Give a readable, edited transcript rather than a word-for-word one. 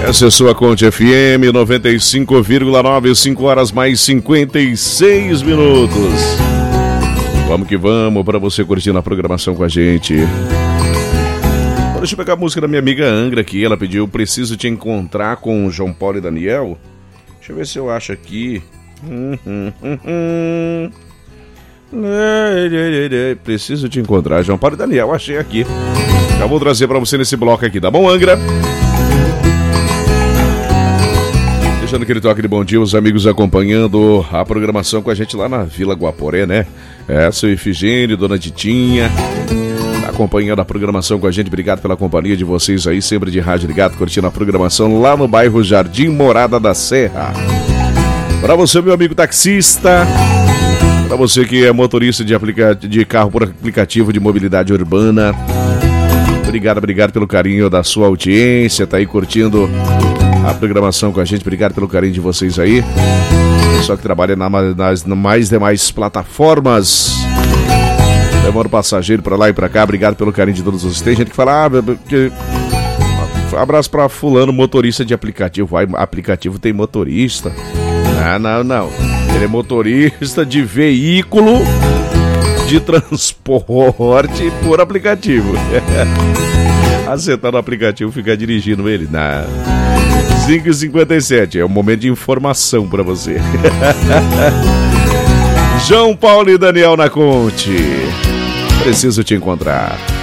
Essa é a sua Conte FM 95,9, 5 horas mais 56 minutos. Vamos que vamos para você curtir na programação com a gente. Deixa eu pegar a música da minha amiga Angra aqui. Ela pediu Preciso Te Encontrar com o João Paulo e Daniel. Deixa eu ver se eu acho aqui. Preciso Te Encontrar, João Paulo e Daniel. Achei aqui. Já vou trazer para você nesse bloco aqui, tá bom, Angra? Deixando aquele toque de bom dia, os amigos acompanhando a programação com a gente lá na Vila Guaporé, né? Seu Ifigênio, Dona Titinha, acompanhando a programação com a gente. Obrigado pela companhia de vocês aí, sempre de rádio ligado, curtindo a programação lá no bairro Jardim Morada da Serra. Para você, meu amigo taxista, para você que é motorista de carro por aplicativo de mobilidade urbana, obrigado pelo carinho da sua audiência, tá aí curtindo a programação com a gente. Obrigado pelo carinho de vocês aí. Só que trabalha nas mais demais plataformas, levando passageiro pra lá e pra cá. Obrigado pelo carinho de todos vocês. Tem gente que fala, abraço pra fulano, motorista de aplicativo. Aplicativo tem motorista? Não. Ele é motorista de veículo de transporte por aplicativo. Você tá no aplicativo, fica dirigindo ele. 5h57, é um momento de informação pra você. João Paulo e Daniel na Conte. Preciso Te Encontrar.